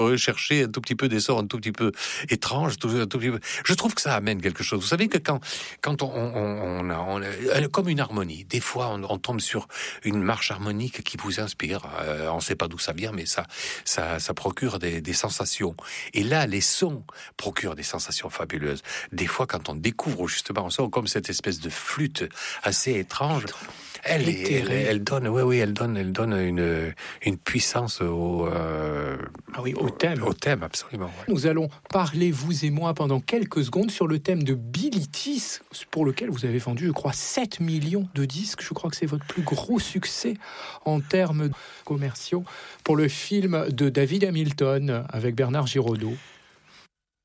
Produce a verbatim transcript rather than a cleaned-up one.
rechercher un tout petit peu des sorts un tout petit peu étranges, tout, un tout petit peu. Je trouve que ça amène quelque chose. Vous savez que quand, quand on, on, on, a, on a, comme une harmonie, des fois on, on tombe sur une marche harmonique qui vous inspire. Euh, on ne sait pas d'où ça vient, mais ça, ça, ça procure des, des sensations. Et là, les sons procurent des sensations fabuleuses. Des fois, quand on découvre justement un son comme cette espèce de flûte assez étrange, elle, est, elle, elle donne, oui, oui, elle donne, elle donne une, une puissance au, euh, ah oui, au thème, au thème, absolument. Ouais. Nous allons parler vous et moi pendant quelques secondes sur le thème de Bilitis, pour lequel vous avez vendu, je crois, sept millions de disques. Je crois que c'est votre plus gros succès en termes commerciaux pour le film de David Hamilton avec Bernard Giraudot.